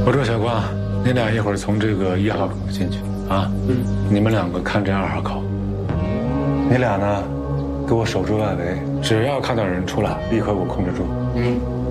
我说小光，你俩一会儿从这个1号口进去啊。你们2个看这2号口。你俩呢，给我守住外围，只要看到人出来，立刻给我控制住。